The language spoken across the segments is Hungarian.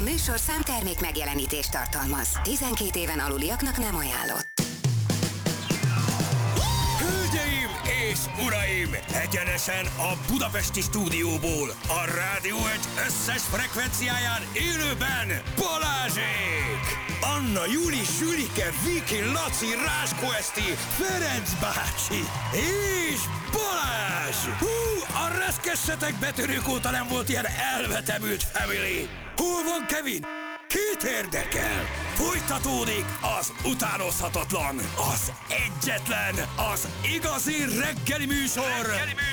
műsorszám termék megjelenítést tartalmaz. 12 éven aluliaknak nem ajánlott. Hölgyeim és uraim! Egyenesen a budapesti stúdióból, a Rádió Egy összes frekvenciáján élőben Balázsék! Anna, Júli, Sülike, Viki, Laci, Ráskó Eszti, Ferenc bácsi és Balázs! Hú, a reszkessetek betörők óta nem volt ilyen elvetemült family! Hol van Kevin? Kit érdekel? Folytatódik az utánozhatatlan, az egyetlen, az igazi reggeli műsor,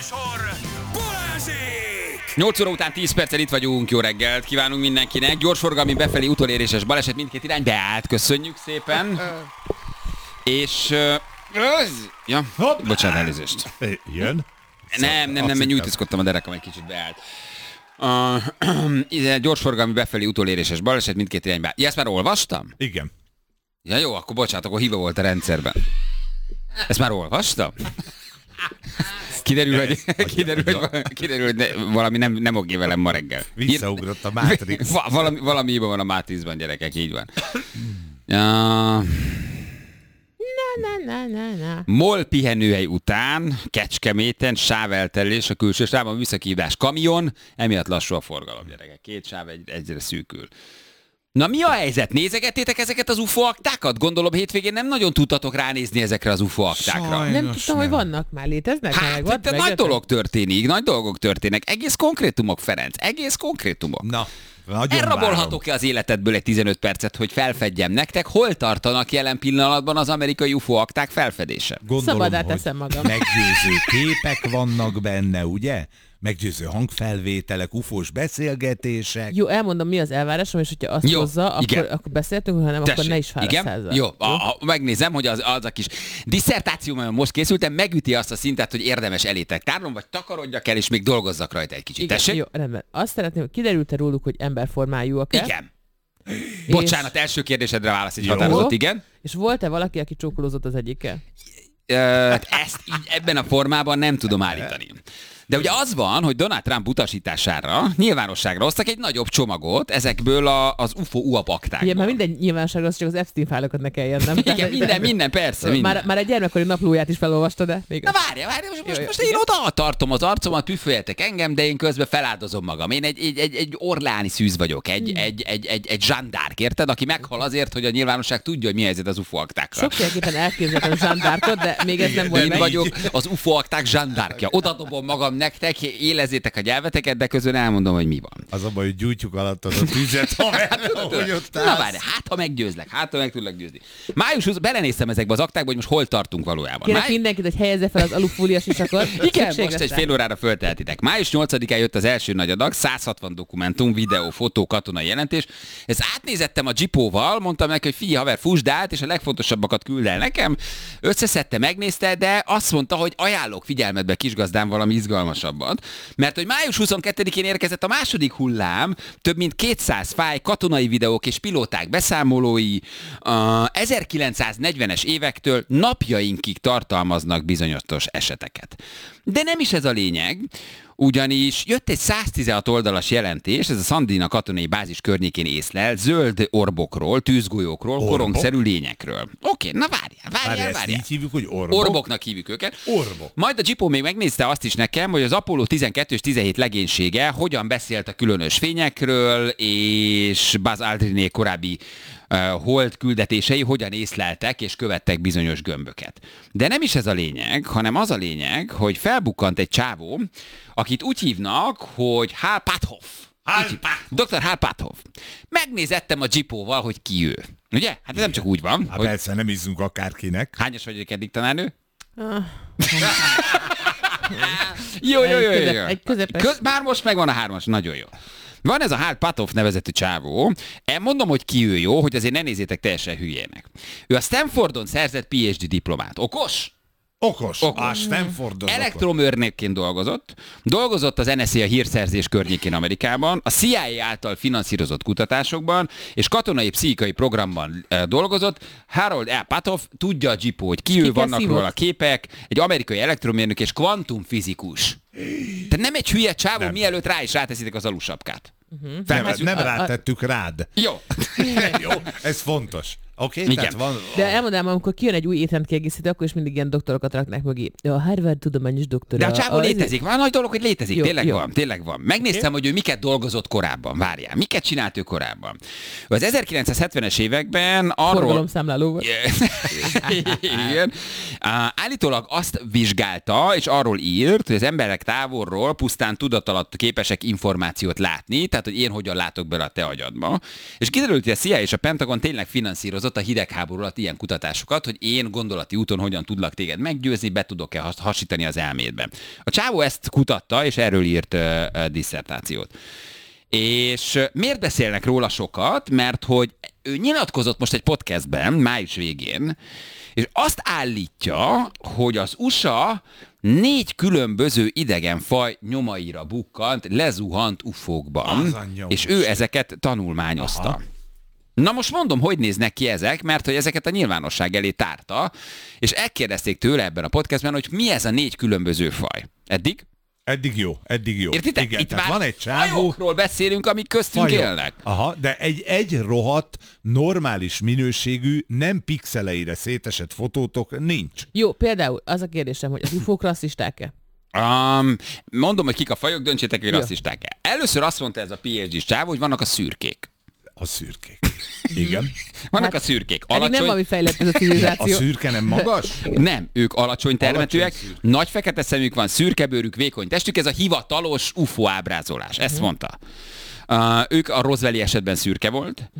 Balázsék! 8 óra után 10 perccel itt vagyunk, jó reggelt kívánunk mindenkinek. Gyorsforgalmi befelé utoléréses baleset mindkét irány beállt, köszönjük szépen. És... ja, bocsánat, elnézést. Jön? Nem, nyújtózkodtam a derekam, egy kicsit beállt. Gyorsforgalmi befelé utoléréses baleset mindkét irányba. Ja, ezt már olvastam? Igen. Ja jó, akkor bocsánat, akkor hiba volt a rendszerben. Ezt már olvastam? Kiderül, hogy valami nem oké velem ma reggel. Visszaugrott a Matrix. Valami hiba van a Matrixban, gyerekek, így van. Na. MOL pihenőhely után Kecskeméten sáveltelés a külső sávban, visszakívás kamion, emiatt lassú a forgalom, gyerekek. Két sáv egyre szűkül. Na mi a helyzet? Nézegettétek ezeket az UFO aktákat? Gondolom hétvégén nem nagyon tudtatok ránézni ezekre az UFO aktákra. Sajnos nem tudtam, hogy vannak már, léteznek? Hát, nagy dolog történik, nagy dolgok történnek. Egész konkrétumok, Ferenc, egész konkrétumok. Na. Elrabolhatok-e az életedből egy 15 percet, hogy felfedjem nektek, hol tartanak jelen pillanatban az amerikai UFO akták felfedése? Gondolom, szabadát teszem magam. Meggyőző képek vannak benne, ugye? Meggyőző hangfelvételek, ufós beszélgetések. Jó, elmondom, mi az elvárásom, és hogyha azt hozza, akkor beszéltünk, hanem akkor ne is fáradsz ezzel. Jó, megnézem, hogy az a kis diszertációm, most készültem, megüti azt a szintet, hogy érdemes elétek tárnom, vagy takarodjak el, és még dolgozzak rajta egy kicsit. Igen, tessék? jó, rendben. Azt szeretném, hogy kiderült-e róluk, hogy emberformájúak-e? Igen. Bocsánat, első kérdésedre válasz egy határozott, igen. És volt-e valaki, aki csókolózott az egyikkel? Ezt így ebben a formában nem tudom állítani. De ugye az van, hogy Donald Trump utasítására nyilvánosságra hoztak egy nagyobb csomagot ezekből az UFO UAP aktákból. Igen, már minden nyilvánosságra az csak az Epstein fájlokat ne kelljen, nem? Igen, minden, persze. Minden. Már egy gyermekkori naplóját is felolvastad, de még... Na várja, most én oda tartom az arcomat, püföljetek engem, de én közben feláldozom magam. Én egy orláni szűz vagyok, egy zsandárk, érted? Aki meghal azért, hogy a nyilvánosság tudja, hogy mi helyzet az UFO aktákkal. Sokféleképpen elképzeltem zsandárkot, de még ez nem volt meg. Én meg. vagyok az UFO akták zsandárkja. Oda dobom magam nektek, élezzétek a nyelveteket, de közben elmondom, hogy mi van. Az a baj, hogy gyújtjuk alatt az a tüzet, ahogy ott állsz. Na várj, ha meggyőzlek, meg tudlak győzni. Május 20, belenéztem ezekbe az aktákba, hogy most hol tartunk valójában. Kérek mindenkit, hogy helyezze fel az alufóliás isakot. Igen, most egy fél órára fölteltitek. Május 8-án jött az első nagy adag, 160 dokumentum, videó, fotó, katonai jelentés. Ezt átnézettem a Jeepóval, mondtam neki, hogy figyelj haver, fusd át, és a legfontosabbakat küld el nekem. Összeszedte, megnézte, de azt mondta, hogy ajánlok figyelmetbe, kisgazdám, valami izgalmasabbat. Mert hogy május 22-én érkezett a második hullám, több mint 200 fájl, katonai videók és pilóták beszámolói 1940-es évektől napjainkig tartalmaznak bizonyos eseteket. De nem is ez a lényeg, ugyanis jött egy 116 oldalas jelentés, ez a Sandina katonai bázis környékén észlel, zöld orbokról, tűzgolyókról, korongszerű lényekről. Oké, na várjál. Így hívjuk, hogy orbok? Orboknak hívjuk őket. Orbok. Majd a Jeepó még megnézte azt is nekem, hogy az Apollo 12 és 17 legénysége hogyan beszélt a különös fényekről, és Buzz Aldriné korábbi hold küldetései hogyan észleltek és követtek bizonyos gömböket. De nem is ez a lényeg, hanem az a lényeg, hogy felbukkant egy csávó, akit úgy hívnak, hogy Hal Puthoff. Dr. Hal Puthoff. Megnézettem a Jeepóval, hogy ki ő. Ugye? Hát ez nem csak úgy van. Hát hogy... persze, nem izzunk akárkinek. Hányos vagyok eddig, tanárnő? Jó. Egy közepes. Már most megvan a 3-as, nagyon jó. Van ez a Hal Puthoff nevezetű csávó. Mondom, hogy ki ő, jó, hogy azért ne nézzétek teljesen hülyének. Ő a Stanfordon szerzett PhD diplomát. Okos? Okos. A Stanford elektromérnökként dolgozott az NSA a hírszerzés környékén Amerikában, a CIA által finanszírozott kutatásokban, és katonai pszichikai programban dolgozott. Harold L. Patoff tudja a Gipó, hogy ki ő, vannak róla a képek, egy amerikai elektromérnök és kvantumfizikus. Tehát nem egy hülye csávó, mielőtt rá is ráteszitek az alusapkát. Nem rátettük rád. Jó. Jó, ez fontos. Oké, igen. Van... De elmondanám, amikor kijön egy új étrendkiegészítő, akkor is mindig ilyen doktorokat raknak mögé. A Harvard tudományos doktora. De a csávó létezik. Van nagy dolog, hogy létezik. Jó, tényleg jó. van, tényleg van. Megnéztem, hogy ő miket dolgozott korábban. Várjál, miket csinált ő korábban. Az 1970-es években arról... Forgalomszámláló volt. Igen. Állítólag azt vizsgálta, és arról írt, hogy az emberek távolról pusztán tudat alatt képesek információt látni, tehát hogy én hogyan látok bele a te agyadba. És kiderült, hogy a CIA és a Pentagon tényleg finanszírozott a hidegháború alatt ilyen kutatásokat, hogy én gondolati úton hogyan tudlak téged meggyőzni, be tudok-e hasítani az elmédbe. A csávó ezt kutatta, és erről írt disszertációt. És miért beszélnek róla sokat? Mert hogy ő nyilatkozott most egy podcastben, május végén, és azt állítja, hogy az USA 4 különböző idegenfaj nyomaira bukkant, lezuhant ufókban, és ő ezeket tanulmányozta. Aha. Na most mondom, hogy néznek ki ezek, mert hogy ezeket a nyilvánosság elé tárta, és elkérdezték tőle ebben a podcastben, hogy mi ez a 4 különböző faj. Eddig? Eddig jó. Értitek? Igen, itt már van egy csávó... fajokról beszélünk, amik köztünk élnek. Aha, de egy rohadt, normális minőségű, nem pixeleire szétesett fotótok nincs. Jó, például az a kérdésem, hogy az ufók rasszisták-e? Mondom, hogy kik a fajok, döntsétek, hogy rasszisták-e. Először azt mondta ez a PhD-s csávó, hogy vannak a szürkék. A szürkék. Igen. Vannak a szürkék. Alacsony... nem valami fejlett ez a civilizáció. A szürke nem magas? Nem, ők alacsony termetűek, nagy fekete szemük van, szürke bőrük, vékony testük, ez a hivatalos UFO ábrázolás. Ezt mondta. Ők a Roswelli esetben szürke volt,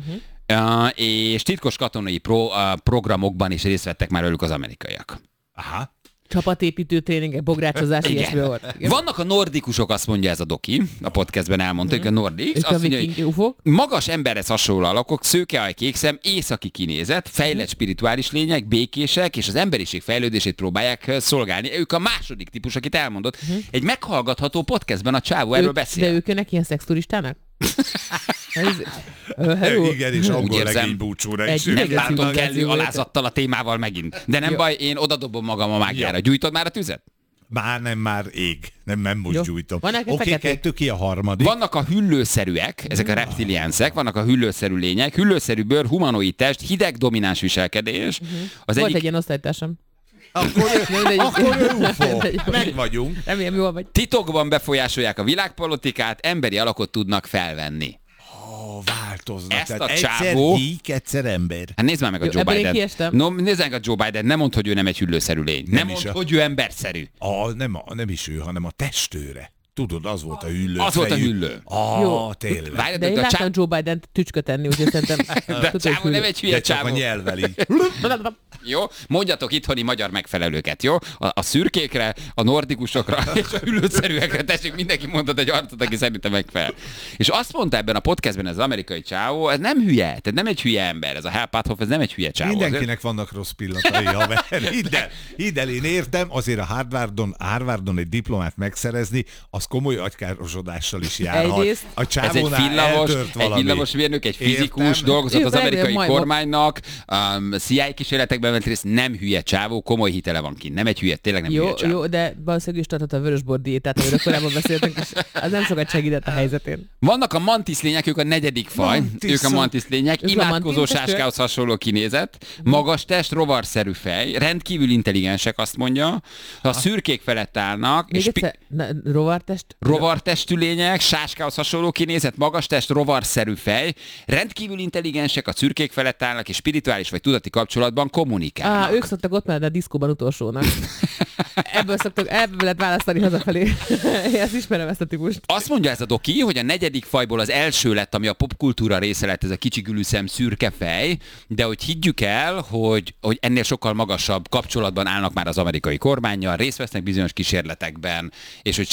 és titkos katonai programokban is részt vettek már velük az amerikaiak. Aha. Csapatépítő tréningek, bográcsozás, ilyesmi volt. Igen. Vannak a nordikusok, azt mondja ez a doki, a podcastben elmondta, hogy a nordikus. Azt mondja, hogy magas emberhez hasonló alakok, szőkeaj, kékszem, északi kinézet, fejlett spirituális lények, békések, és az emberiség fejlődését próbálják szolgálni. Ők a második típus, akit elmondott. Egy meghallgatható podcastben a csávó erről beszél. De ők önnek ilyen szexturistának? Igen, és angol legény búcsúra is. Nem látom kellő alázattal a témával megint. De nem baj, én odadobom magam a mágiára. Gyújtod már a tüzet? Már ég. Nem most gyújtom. Oké, 2 ki a harmadik. Vannak a hüllőszerűek, ezek a reptiliánszek, vannak a hüllőszerű lények, hüllőszerű bőr, humanoid test, hideg domináns viselkedés. Volt egy ilyen osztálytársam. Akkor UFO. Meg vagyunk. Remélem, jól vagy. Titokban befolyásolják a világpolitikát, emberi alakot tudnak felvenni. Változnak. Ezt a egyszer csávó... gyík, egyszer ember. Hát nézd már meg a Joe Biden. No, nézd meg a Joe Biden. Nem mondd, hogy ő nem egy hüllőszerű lény. Nem mondd, hogy ő emberszerű. Nem is ő, hanem a testőre. Tudod, az volt a hüllő. Az volt a hüllő. Jó. Tényleg. Várj, de én láttam Joe Biden-t tücsköt enni, úgyhogy szerintem... De a csávó nem egy hülye csávó. De csak a nyelvvel így. Jó? Mondjatok itthoni magyar megfelelőket, jó? A szürkékre, a nordikusokra és a hüllőszerűekre, tessék, mindenki mondott egy arcot, aki szerintem megfelel. És azt mondta ebben a podcastben ez az amerikai csávó, ez nem hülye, tehát nem egy hülye ember, ez a Hal Patoff, ez nem egy hülye csávó. Mindenkinek vannak rossz pillanatai, haver. Hidd el, én értem, azért a Harvardon egy diplomát megszerezni, az komoly agykárosodással is jár. A csávónál eltört valami. Egy villamosmérnök, egy fizikus, dolgozott az amerikai kormánynak, CIA kísérletekben vett részt, nem hülye csávó, komoly hitele van kint. Nem egy hülye, tényleg nem hülye csávó. Jó, de valószínűleg is tartott a vörösbor diétát, amiről korábban beszéltünk, és az nem sokat segített a helyzetén. Vannak a mantiszlények, ők a 4. faj. Ők a mantiszlények, imádkozó sáskához hasonló kinézet, magas test, rovarszerű fej, rendkívül intelligensek, azt mondja. A szürkék felett állnak. Rovartestű lények, sáskához hasonló kinézet, magas test, rovarszerű fej, rendkívül intelligensek, a szürkék felett állnak, és spirituális vagy tudati kapcsolatban kommunikálnak. Ők szoktak ott menni a diszkóban utolsónak. Ebből lehet választani hazafelé. Én ezt ismerem, ezt a típust. Azt mondja ez a doki, hogy a 4. fajból az első lett, ami a popkultúra része lett, ez a kicsi gülüszem szürke fej, de hogy higgyük el, hogy ennél sokkal magasabb kapcsolatban állnak már az amerikai kormánnyal, részt vesznek bizonyos kísérletekben, és hogy segítik a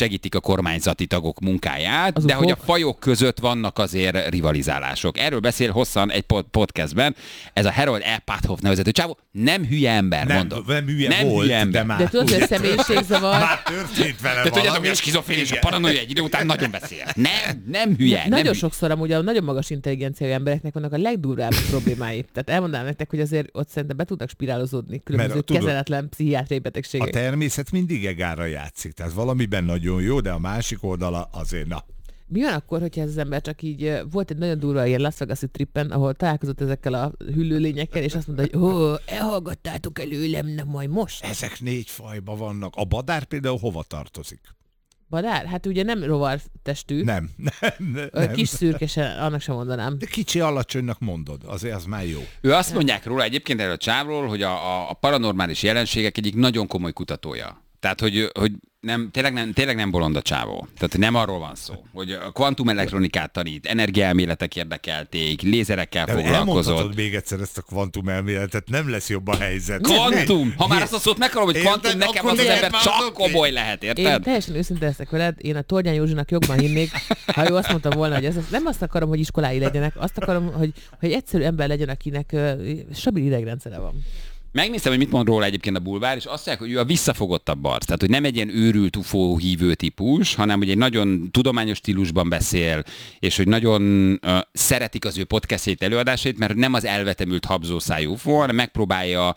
kormányzati tagok munkáját, de hogy a fajok között vannak azért rivalizálások. Erről beszél hosszan egy podcastben. Ez a Harold E. Puthoff nevezetű csávó. Nem hülye ember, mondom. Nem hülye volt, ember. de már... De tudod, hogy a személyiségzavar... Már történt vele valami. De tudjátok, hogy a skizofrén és a paranoia egy idő után nagyon beszél. Nem hülye. Nagyon sokszor amúgy a nagyon magas intelligenciájú embereknek vannak a legdurvább problémái. Tehát elmondanám nektek, hogy azért ott szerintem be tudnak spirálozódni különböző kezeletlen pszichiátriai betegségek. A természet mindig egára játszik. Tehát valamiben nagyon jó, de a másik oldala azért na. Mi van akkor, hogyha ez az ember csak így, volt egy nagyon durva ilyen Las Vegas-i trippen, ahol találkozott ezekkel a hüllőlényekkel, és azt mondta, hogy elhallgattátok előlem, nem majd most. Ezek 4 fajban vannak. A badár például hova tartozik? Badár? Hát ugye nem rovartestű. Nem. Kis szürkesen, annak sem mondanám. De kicsi alacsonynak mondod, azért az már jó. Ő azt mondják róla egyébként erről a csávról, hogy a paranormális jelenségek egyik nagyon komoly kutatója. Tehát, hogy tényleg nem bolond a csávó. Tehát nem arról van szó, hogy a kvantumelektronikát tanít, energiaelméletek érdekelték, lézerekkel foglalkozott. Elmondhatod még egyszer ezt a kvantumelméletet, nem lesz jobb a helyzet. Kvantum! Ha már azt a szót meghallom, hogy kvantum, nekem az ember csak komoly lehet, érted? Én teljesen őszinte leszek veled, én a Tornyán Józsinak jobban hinnék, ha ő azt mondta volna, hogy nem azt akarom, hogy iskolái legyenek, azt akarom, hogy egy egyszerű ember legyen, akinek stabil idegrendszere van. Megnéztem, hogy mit mond róla egyébként a bulvár, és azt mondják, hogy ő a visszafogottabb arc. Tehát, hogy nem egy ilyen őrült UFO hívő típus, hanem hogy egy nagyon tudományos stílusban beszél, és hogy nagyon szeretik az ő podcastjait, előadásait, mert nem az elvetemült habzószájú UFO, hanem megpróbálja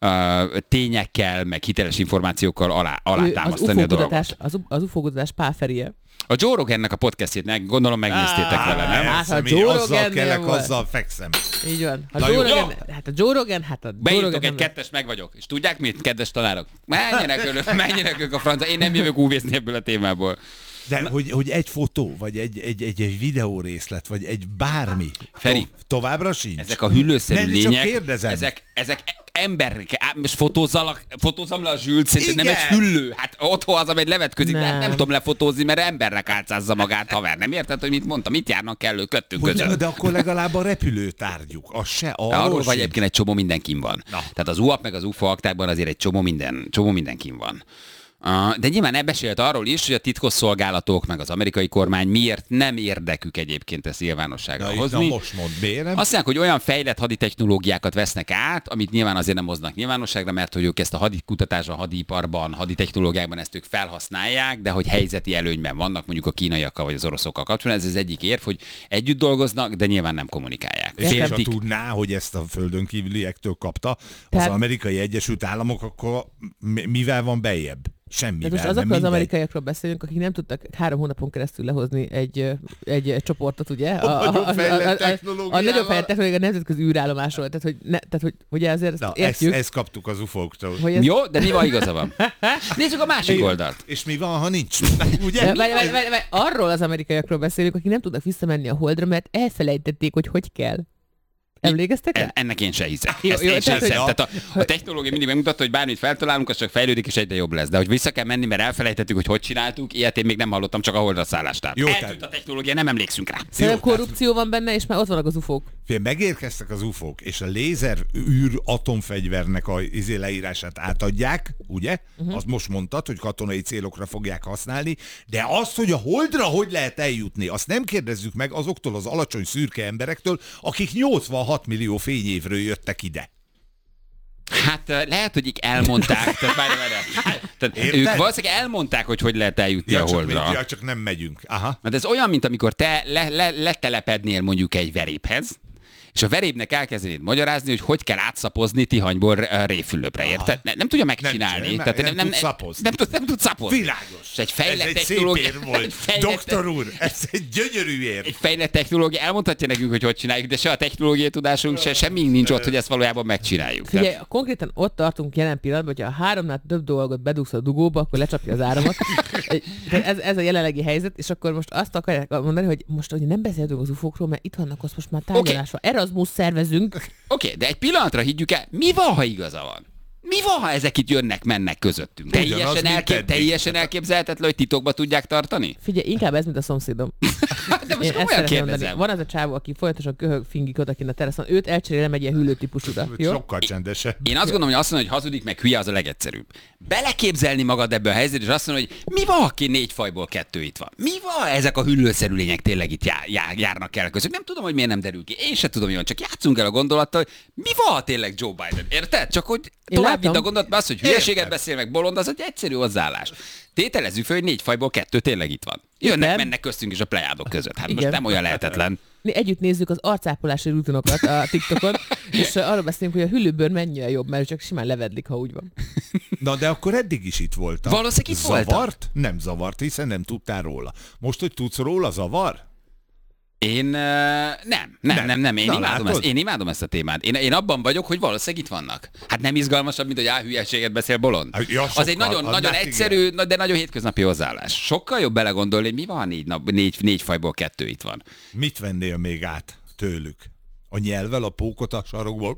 tényekkel, meg hiteles információkkal alátámasztani a dolgot. Az UFO-kutatás Pálferie. A Joe Rogannek a podcastjét gondolom megnéztétek vele, nem? Hát a Joe azzal kellek, azzal fekszem. Így van. A Joe Rogan. Beírtok egy 2-es, meg vagyok. És tudják mit, kedves tanárok? Menjenek ők a francia. Én nem jövök úvészni ebből a témából. De hogy egy fotó, vagy egy videórészlet, vagy egy bármi. Feri, továbbra sincs. Ezek a hüllőszerű lények, ezek emberek, most fotózzam le a Zsült, szerintem nem egy hüllő. Hát otthon az, amely levetkőzik, nem tudom lefotózni, mert embernek álcázza magát, haver. Nem érted, hogy mit mondtam? Mit járnak kellő köttünk között? De akkor legalább a repülőtárgyuk, az se arról vagy egyébként egy csomó mindenkin van. Na. Tehát az UAP meg az UFO aktákban azért egy csomó mindenkin van. De nyilván ebesélt arról is, hogy a titkosszolgálatok meg az amerikai kormány miért nem érdekük egyébként ezt nyilvánosságra hozni. Most mondd, miért nem? Azt mondják, hogy olyan fejlett haditechnológiákat vesznek át, amit nyilván azért nem hoznak nyilvánosságra, mert hogy ők ezt a hadikutatásban, hadiparban, haditechnológiákban ezt ők felhasználják, de hogy helyzeti előnyben vannak mondjuk a kínaiakkal vagy az oroszokkal kapcsolatban. Ez az egyik érv, hogy együtt dolgoznak, de nyilván nem kommunikálják. És ha tudná, hogy ezt a földön kívüliektől kapta az Amerikai Egyesült Államok, akkor mivel van bejebb? Semmivel. De most azokról az amerikaiakról beszélünk, akik nem tudtak 3 hónapon keresztül lehozni egy csoportot, ugye? A nagyobb fejlett technológiával. A nagyobb fejlett technológia a nemzetközi űrállomásról. Tehát, hogy ugye azért értjük. Ezt kaptuk az UFO-któl. Jó, de mi van, igaza van? Nézzük a másik oldalt. És mi van, ha nincs? Ugye? Arról az amerikaiakról beszélünk, akik nem tudnak visszamenni a Holdra, mert elfelejtették, hogy kell. Emlékeztek el? Ennek én se hiszek. Tehát a technológia mindig megmutatta, hogy bármit feltalálunk, az csak fejlődik, és egyre jobb lesz. De hogy vissza kell menni, mert elfelejtettük, hogy csináltuk, ilyet én még nem hallottam, csak a Holdra szállást. Eltűnt a technológia, nem emlékszünk rá. Szerintem korrupció van benne, és már ott vannak az UFO-k. Megérkeztek az UFO-k, és a lézer űr atomfegyvernek a leírását átadják, ugye? Azt most mondtad, hogy katonai célokra fogják használni, de azt, hogy a Holdra hogy lehet eljutni, azt nem kérdezzük meg azoktól az alacsony szürke emberektől, akik 86 millió fényévről jöttek ide. Hát lehet, hogy elmondták, tehát ők valószínűleg elmondták, hogy lehet eljutni a Holdra. Csak nem megyünk. Aha. Mert ez olyan, mint amikor te letelepednél mondjuk egy verébhez, és a verébnek elkezdenéd magyarázni, hogy kell átszapozni Tihanyból Révfülöpre, érted? Nem tudja megcsinálni. Nem tud szapozni. Világos. Egy fejlett ez egy technológia. szép ér volt. Doktor úr, ez egy gyönyörű ér. Egy fejlett technológia elmondhatja nekünk, hogy csináljuk, de se a technológiai tudásunk, se semmi nincs ott, hogy ezt valójában megcsináljuk. Figyelj, konkrétan ott tartunk jelen pillanatban, hogyha a 3-nál több dolgot bedugsz a dugóba, akkor lecsapja az áramot. Ez a jelenlegi helyzet, és akkor most azt akarják mondani, hogy most hogy nem beszéltünk az UFO-król, mert itt vannak azt most már tárgyalásra. Erasmus szervezünk. Oké, de egy pillanatra higgyük el, mi van, ha igaza van? Mi van, ha ezek itt jönnek-mennek közöttünk? Teljesen elképzelhetetlen, hogy titokba tudják tartani? Figyelj, inkább ez, mint a szomszédom. De most komolyan kérdezem. Van az a csávó, aki folyamatosan köhög, fingik odakint a teraszon, őt elcserélem egy ilyen hűlőtípusúra. Sokkal csendesebb. Én azt gondolom, hogy azt mondani, hogy hazudik, meg hülye, az a legegyszerűbb. Beleképzelni magad ebbe a helyzetbe, és azt mondani, hogy mi van, aki 4 fajból 2 itt van? Mi van, ezek a hüllőszerű lények tényleg itt járnak el közük? Nem tudom, hogy miért nem derül ki. Én se tudom, jól, csak játszunk el a gondolattal, hogy mi van tényleg Joe Biden. Érted? Csak hogy tovább vitt a gondolat, az, hogy hülyeséget beszél meg bolond, az egy egyszerű hozzáállás. Tételezzük fel, hogy 4 fajból 2 tényleg itt van. Mennek köztünk is a plejádok között. Hát most nem olyan lehetetlen. Mi együtt nézzük az arcápolási rutinokat a TikTokon, és arról beszélünk, hogy a hüllőbőr mennyire jobb, mert csak simán levedlik, ha úgy van. Na, de akkor eddig is itt voltam. Valószínűleg itt voltam. Zavart? Nem zavart, hiszen nem tudtál róla. Most, hogy tudsz róla, zavar? Én nem. Én imádom ezt a témát. Én abban vagyok, hogy valószínűleg itt vannak. Hát nem izgalmasabb, mint hogy hülyeséget beszél bolond. Ja, az egy nagyon egyszerű, de nagyon hétköznapi hozzáállás. Sokkal jobb belegondolni, hogy mi van, 4 fajból 2 itt van. Mit vennél még át tőlük? A nyelvvel, a pókot a sarokból?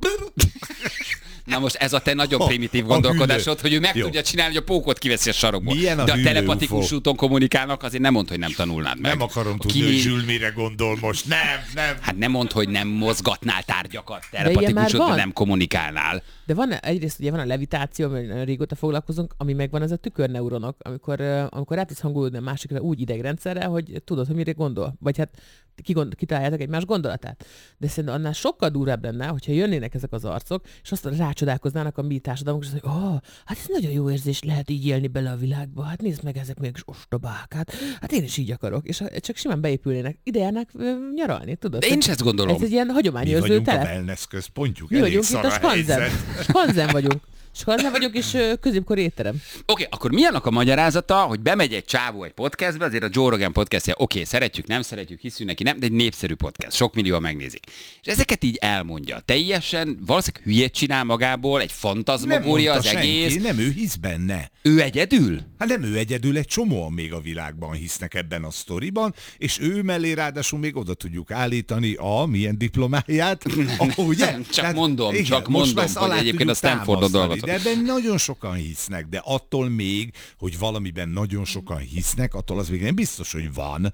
Na most ez a te nagyon primitív gondolkodásod, hogy ő meg tudja csinálni, hogy a pókot kiveszi a sarokból. De a telepatikus úton kommunikálnak, azért nem mondd, hogy nem tanulnád meg. Nem akarom tudni, hogy Zsül mire gondol most. Nem. Hát nem mondd, hogy nem mozgatnál tárgyakat telepatikus úton, nem kommunikálnál. De van egyrészt ugye van a levitáció, amivel régóta foglalkozunk, ami megvan az a tükörneuronok, amikor rá tudsz hangolódni a másikra úgy idegrendszerrel, hogy tudod, hogy mire gondol. Vagy hát kitaláljátok egymás gondolatát. De szerintem annál sokkal durvább lenne, hogyha jönnének ezek az arcok, és azt rácsodálkoznának a mi társadalmunk, és azt mondja, hát ez nagyon jó érzés, lehet így élni bele a világba, hát nézd meg, ezek még ostobák, hát én is így akarok, és csak simán beépülnének, ide járnak nyaralni, tudod? De én is ezt gondolom. Ez egy ilyen hagyományőrző telep. Mi vagyunk a wellness központjuk, mi vagyunk itt a Skanzen vagyunk. Skanzen vagyunk, és középkori étterem. Oké, akkor mi annak a magyarázata, hogy bemegy egy csávó egy podcastbe, azért a Joe Rogan podcastja, szeretjük, nem szeretjük, hiszünk neki, nem, de egy népszerű podcast, sok millióan megnézik. És ezeket így elmondja. Teljesen valószínűleg hülyét csinál magából, egy fantazmagória az senki, egész. Nem, ő hisz benne. Ő egyedül? Hát nem ő egyedül, egy csomóan még a világban hisznek ebben a sztoriban, és ő mellé ráadásul még oda tudjuk állítani milyen diplomáját. Ugye? Csak mondom, hogy egyébként a Stanfordon dolgozott. De ebben nagyon sokan hisznek, de attól még, hogy valamiben nagyon sokan hisznek, attól az még nem biztos, hogy van.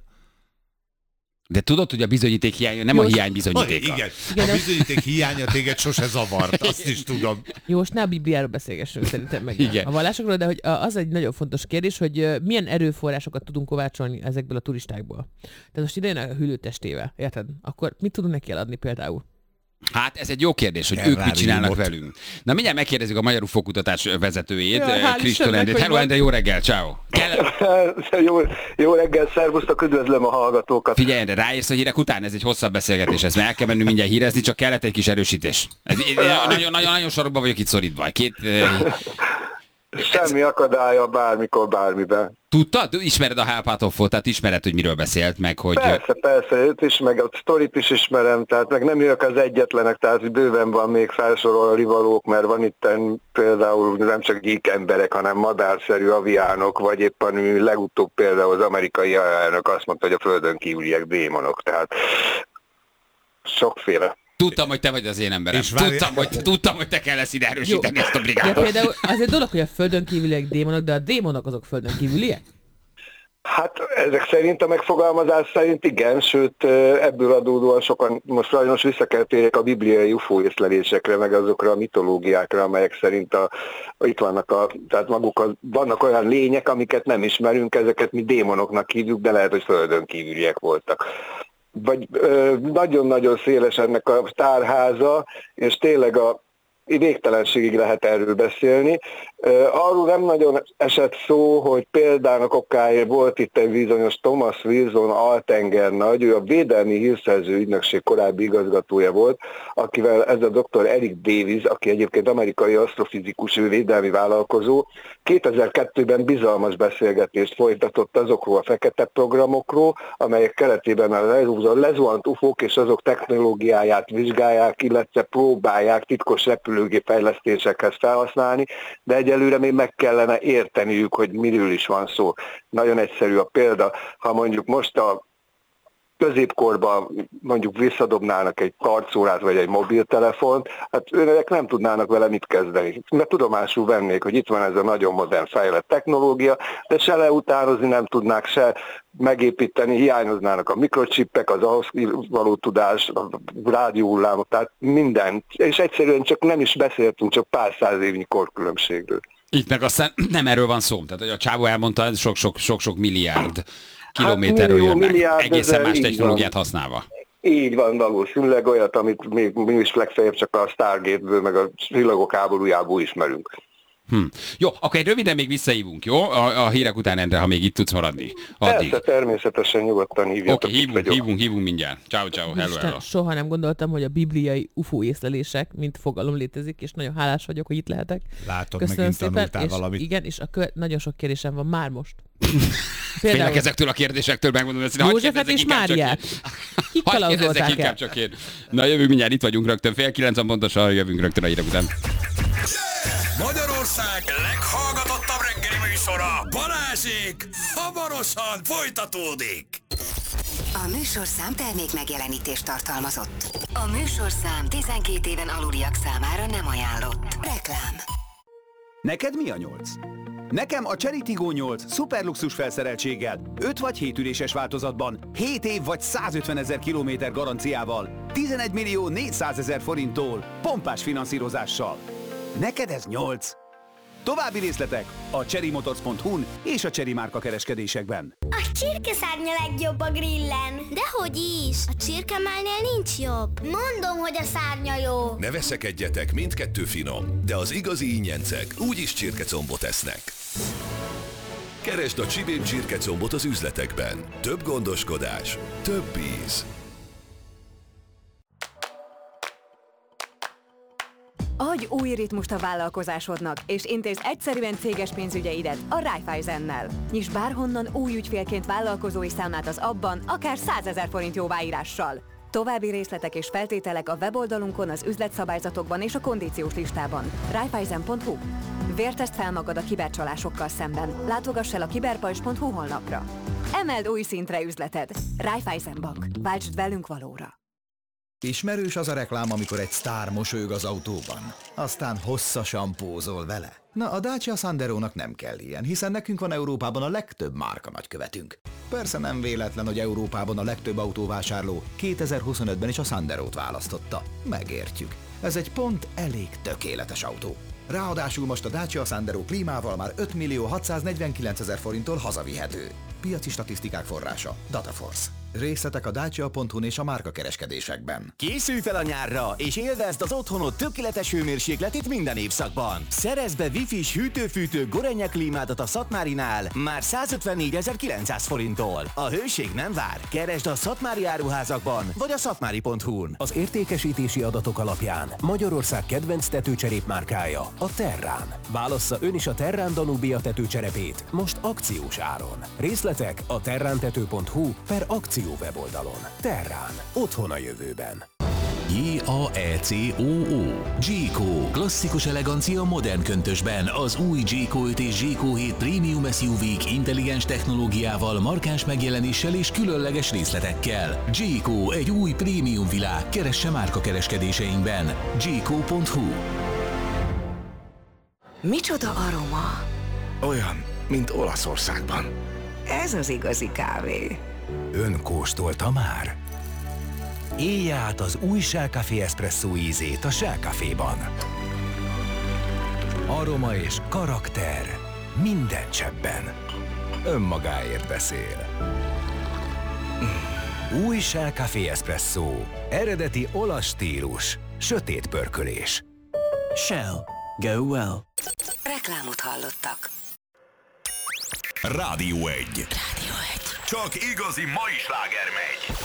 De tudod, hogy a bizonyíték hiánya nem a hiány bizonyítéka. Igen, a bizonyíték hiánya téged sose zavart, azt is tudom. Jó, most ne a Bibliáról beszélgessünk szerintem meg a vallásokról, de hogy az egy nagyon fontos kérdés, hogy milyen erőforrásokat tudunk kovácsolni ezekből a turistákból. Tehát most ide jön a hűlőtestével, érted? Akkor mit tudunk neki eladni például? Hát ez egy jó kérdés, hogy ők mit csinálnak velünk. Na mindjárt megkérdezzük a Magyar UFO-kutatás vezetőjét, Kristóf Endrét. Hello, Endre, jó reggel, ciao. Jó reggel, szervusztok, üdvözlöm a hallgatókat. Figyelj, Endre, ráérsz a hírek után, ez egy hosszabb beszélgetés, ezt el kell mennünk mindjárt hírezni, csak kellett egy kis erősítés. Nagyon sorokban vagyok itt szorítva. Semmi akadálya bármikor, bármiben. Tudtad? Ismered a Hálpátoffot, tehát ismered, hogy miről beszélt, meg hogy... Persze, őt is, meg a sztorit is ismerem, tehát meg nem ők az egyetlenek, tehát bőven van még felsorolni valók, mert van itt például nem csak geek emberek, hanem madárszerű aviánok, vagy éppen legutóbb például az amerikai elnök azt mondta, hogy a földön kívüliek démonok, tehát sokféle. Tudtam, hogy te vagy az én emberem. Tudtam, hogy te kell lesz ide erősíteni ezt a brigádot. De például azért dolog, hogy a földön kívüliek démonok, de a démonok azok földön kívüliek? Hát ezek szerint, a megfogalmazás szerint igen, sőt ebből adódóan sokan, most sajnos vissza kell térjek a bibliai UFO észlelésekre, meg azokra a mitológiákra, amelyek szerint itt vannak tehát vannak olyan lények, amiket nem ismerünk, ezeket mi démonoknak hívjuk, de lehet, hogy földön kívüliek voltak. Vagy nagyon-nagyon széles ennek a tárháza, és tényleg végtelenségig lehet erről beszélni. Arról nem nagyon esett szó, hogy például okáért volt itt egy bizonyos Thomas Wilson altengernagy, ő a Védelmi Hírszerző Ügynökség korábbi igazgatója volt, akivel ez a dr. Eric Davis, aki egyébként amerikai asztrofizikus, ő védelmi vállalkozó, 2002-ben bizalmas beszélgetést folytatott azokról a fekete programokról, amelyek keretében a lezuhant ufók és azok technológiáját vizsgálják, illetve próbálják titkos repülőgép fejlesztésekhez felhasználni, de egyelőre még meg kellene érteniük, hogy miről is van szó. Nagyon egyszerű a példa, ha mondjuk most középkorban mondjuk visszadobnának egy kartszórát vagy egy mobiltelefont, hát őnek nem tudnának vele mit kezdeni. Mert tudomásul vennék, hogy itt van ez a nagyon modern fejlett technológia, de se leutánozni nem tudnák, se megépíteni, hiányoznának a mikrochippek, az ahhoz való tudás, a rádióhullámok, tehát minden. És egyszerűen csak nem is beszéltünk, csak pár száz évnyi korkülönbségről. Itt meg aztán nem erről van szó. Tehát, hogy a csávó elmondta, sok-sok milliárd kilométerről jönnek, egészen más technológiát használva. Így van, valószínűleg olyat, amit még mi is legfeljebb csak a Stargate-ből, meg a csillagok háborújából ismerünk. Jó, akkor egy röviden még visszahívunk, jó? A hírek után, Endre, ha még itt tudsz maradni. Addig. Persze, természetesen nyugodtan hívjatok. Oké, hívunk mindjárt. Ciao, hello. Soha nem gondoltam, hogy a bibliai UFO észlelések, mint fogalom létezik, és nagyon hálás vagyok, hogy itt lehetek. Látod, köszönöm megint szépen, tanultál valamit. Igen, és nagyon sok kérdésem van már most. Félek ezektől a kérdésektől, megmondom ezt. Józsefet és Máriát. Kik kalauzolták el? Csak én. Na, jövünk mindjárt, itt vagyunk rögtön. 8:30 pontosan, jövünk rögtön a hírek után. Magyarország leghallgatottabb reggeli műsora, Balázsék, hamarosan folytatódik. A műsorszám termék megjelenítést tartalmazott. A műsorszám 12 éven aluliak számára nem ajánlott. Reklám. Neked mi a 8? Nekem a Chery Tiggo 8 szuperluxus felszereltséggel, 5 vagy 7 üléses változatban, 7 év vagy 150 000 kilométer garanciával, 11 400 000 forinttól, pompás finanszírozással. Neked ez 8. További részletek a cherrymotors.hu-n és a Chery márka kereskedésekben. A csirkeszárnya legjobb a grillen. Dehogy is, a csirkemálnél nincs jobb. Mondom, hogy a szárnya jó. Ne veszekedjetek, mindkettő finom, de az igazi ingyencek úgyis csirkecombot esznek. Keresd a Csibén csirkecombot az üzletekben. Több gondoskodás, több íz. Adj új ritmust a vállalkozásodnak, és intézd egyszerűen céges pénzügyeidet a Raiffeisennel. Nyisd bárhonnan új ügyfélként vállalkozói számlát az abban, akár 100 000 forint jóváírással. További részletek és feltételek a weboldalunkon, az üzletszabályzatokban és a kondíciós listában. Raiffeisen.hu. Vértezd fel magad a kibercsalásokkal szemben. Látogass el a kiberpajzs.hu honlapra. Emeld új szintre üzleted. Raiffeisen Bank. Váltsd velünk valóra. Ismerős az a reklám, amikor egy sztár mosolyog az autóban, aztán hosszasan pózol vele. Na, a Dacia Sanderónak nem kell ilyen, hiszen nekünk van Európában a legtöbb márka nagykövetünk. Persze nem véletlen, hogy Európában a legtöbb autóvásárló 2025-ben is a Sanderót választotta. Megértjük. Ez egy pont elég tökéletes autó. Ráadásul most a Dacia Sandero klímával már 5 649 000 forinttól hazavihető. Piaci statisztikák forrása Dataforce. Részletek a dacia.hu-n és a márkakereskedésekben. Készülj fel a nyárra, és élvezd az otthonod tökéletes hőmérsékletét minden évszakban. Szerezz be Wi-Fi-s hűtő-fűtő Gorenje klímádat a Szatmárinál már 154 900 forinttól. A hőség nem vár. Keresd a szatmári áruházakban, vagy a szatmári.hu-n. Az értékesítési adatok alapján Magyarország kedvenc tetőcserépmárkája a Terrán. Válassza ön is a Terrán Danubia tetőcserepét most akciós áron. Részletek a terrántető.hu/akció weboldalon. Terrán. Otthon a jövőben. J-A-E-C-O-O. G-Co. Klasszikus elegancia modern köntösben. Az új G-Co 5 és G-Co 7 Premium SUV-k intelligens technológiával, markáns megjelenéssel és különleges részletekkel. G-Co egy új prémium világ. Keresse márkakereskedéseinkben. G-Co.hu. Micsoda aroma? Olyan, mint Olaszországban. Ez az igazi kávé. Ön kóstolta már? Élje át az új Shell Café Espresso ízét a Shell Caféban. Aroma és karakter minden cseppben. Önmagáért beszél. Új Shell Café Espresso. Eredeti olasz stílus. Sötét pörkölés. Shell. Go well. Reklámot hallottak. Rádió 1. Rádió 1. Csak igazi mai sláger megy.